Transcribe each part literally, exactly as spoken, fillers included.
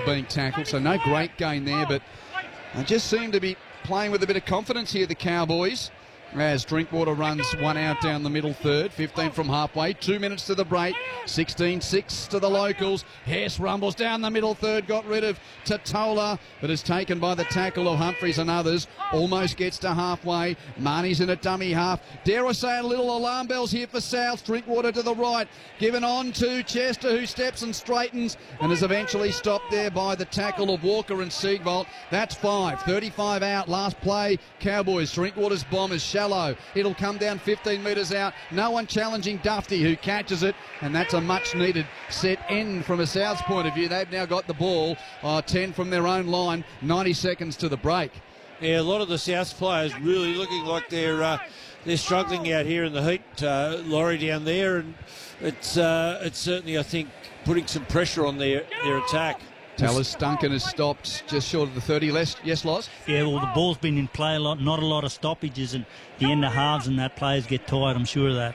after being tackled, so no great gain there, but they just seem to be playing with a bit of confidence here, the Cowboys, as Drinkwater runs one out down the middle third, fifteen from halfway, two minutes to the break, sixteen six to the locals. Hess rumbles down the middle third, got rid of Totola, but is taken by the tackle of Humphries and others. Almost gets to halfway. Marnie's in a dummy half. Dare I say a little alarm bells here for South. Drinkwater to the right, given on to Chester, who steps and straightens and is eventually stopped there by the tackle of Walker and Siegbold. That's five, thirty-five out, last play. Cowboys, Drinkwater's bomb is shallow. It'll come down fifteen metres out. No one challenging Dufty, who catches it, and that's a much-needed set end from a South's point of view. They've now got the ball, uh, ten from their own line, ninety seconds to the break. Yeah, a lot of the South players really looking like they're uh, they're struggling out here in the heat. Uh, Laurie down there, and it's uh, it's certainly, I think, putting some pressure on their their attack. Tallis Duncan has stopped just short of the thirty. Less, yes, Loz? Yeah, well, the ball's been in play a lot, not a lot of stoppages, and the end of halves and that players get tired, I'm sure of that.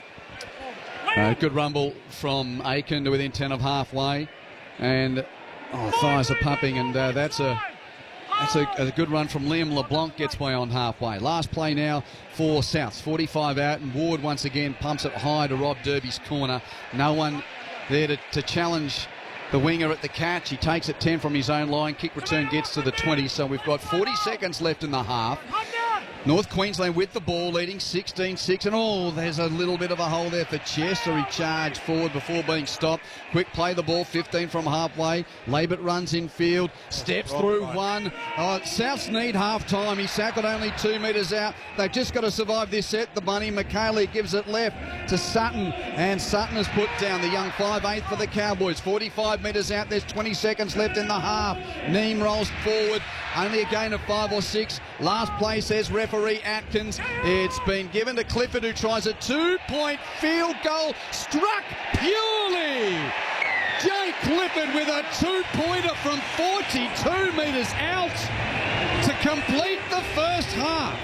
Uh, good rumble from Aiken to within ten of halfway, and oh, thighs are pumping, and uh, that's a that's a, a good run from Liam LeBlanc, gets by on halfway. Last play now for Souths, forty-five out, and Ward once again pumps it high to Rob Derby's corner. No one there to, to challenge the winger at the catch. He takes it ten from his own line. Kick return gets to the twenty, so we've got forty seconds left in the half. North Queensland with the ball, leading sixteen six, and oh, there's a little bit of a hole there for Chester. He charged forward before being stopped. Quick play the ball, fifteen from halfway. Labert runs in field, steps right, through right. one. Oh, Souths need half time. He's tackled only two metres out. They've just got to survive this set. The bunny, McKaylee gives it left to Sutton, and Sutton has put down the young five eight for the Cowboys. forty-five metres out, there's twenty seconds left in the half. Neem rolls forward, only a gain of five or six. Last play, says referee Atkins. It's been given to Clifford, who tries a two-point field goal, struck purely. Jay Clifford with a two-pointer from forty-two metres out to complete the first half.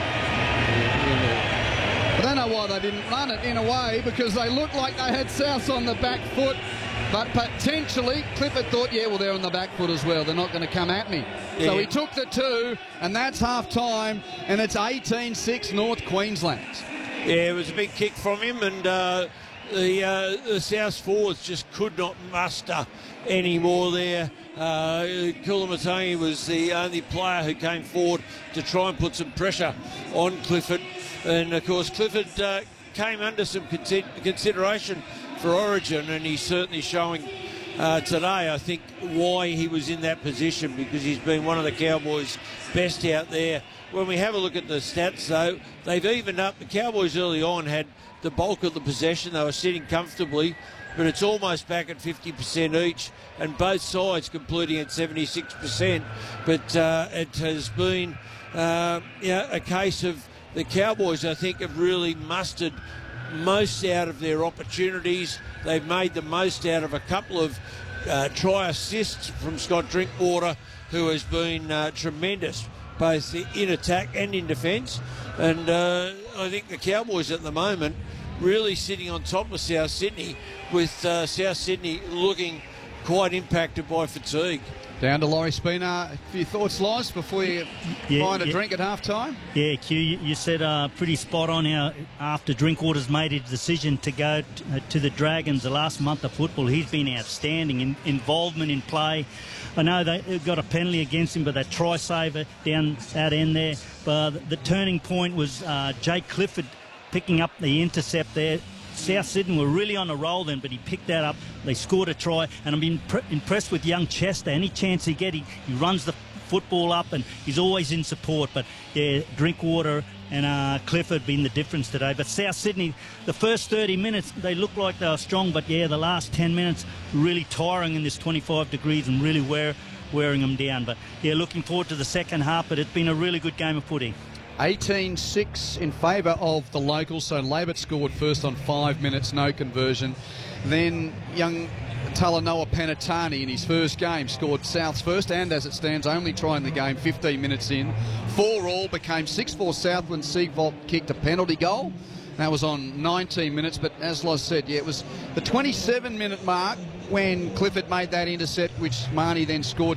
I don't know why they didn't run it in a way, because they looked like they had South on the back foot. But potentially, Clifford thought, yeah, well, they're on the back foot as well. They're not going to come at me. Yeah. So he took the two, and that's half-time, and it's eighteen six North Queensland. Yeah, it was a big kick from him, and uh, the, uh, the South forwards just could not muster any more there. Uh, Kulamatoni was the only player who came forward to try and put some pressure on Clifford. And, of course, Clifford uh, came under some con- consideration for Origin, and he's certainly showing uh, today, I think, why he was in that position, because he's been one of the Cowboys' best out there. When we have a look at the stats, though, they've evened up. The Cowboys early on had the bulk of the possession. They were sitting comfortably, but it's almost back at fifty percent each, and both sides completing at seventy-six percent. But uh, it has been uh, you know, a case of the Cowboys, I think, have really mustered most out of their opportunities. They've made the most out of a couple of uh, try assists from Scott Drinkwater, who has been uh, tremendous, both in attack and in defence. And uh, I think the Cowboys at the moment really sitting on top of South Sydney, with uh, South Sydney looking quite impacted by fatigue. Down to Laurie Spina. A few thoughts, Loz, before you yeah, find a yeah. drink at half-time? Yeah, Q, you, you said uh, pretty spot on how after Drinkwater's made his decision to go t- uh, to the Dragons the last month of football, he's been outstanding in involvement in play. I know they got a penalty against him, but that try saver down that end there. But the, the turning point was uh, Jake Clifford picking up the intercept there. South Sydney were really on a roll then, but he picked that up. They scored a try, and I'm impre- impressed with young Chester. Any chance he gets, he, he runs the football up, and he's always in support. But, yeah, Drinkwater and uh, Clifford been the difference today. But South Sydney, the first thirty minutes, they looked like they were strong, but, yeah, the last ten minutes, really tiring in this twenty-five degrees and really wear, wearing them down. But, yeah, looking forward to the second half, but it's been a really good game of footy. eighteen six in favour of the locals, so Labert scored first on five minutes, no conversion. Then young Talanoa Penatani in his first game scored South's first, and as it stands, only trying the game fifteen minutes in. Four all, became six four South when Siegvold kicked a penalty goal. That was on nineteen minutes, but as Loz said, yeah, it was the twenty-seven minute mark when Clifford made that intercept, which Marnie then scored